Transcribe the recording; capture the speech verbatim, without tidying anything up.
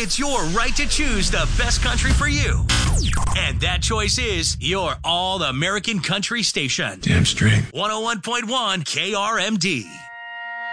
It's your right to choose the best country for you. And that choice is your All-American Country Station. Damn straight. one oh one point one K R M D.